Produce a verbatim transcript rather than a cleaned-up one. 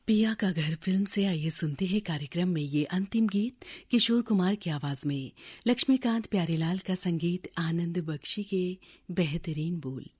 पिया का घर फिल्म से आइए सुनते हैं कार्यक्रम में ये अंतिम गीत किशोर कुमार की आवाज में, लक्ष्मीकांत प्यारेलाल का संगीत, आनंद बख्शी के बेहतरीन बोल।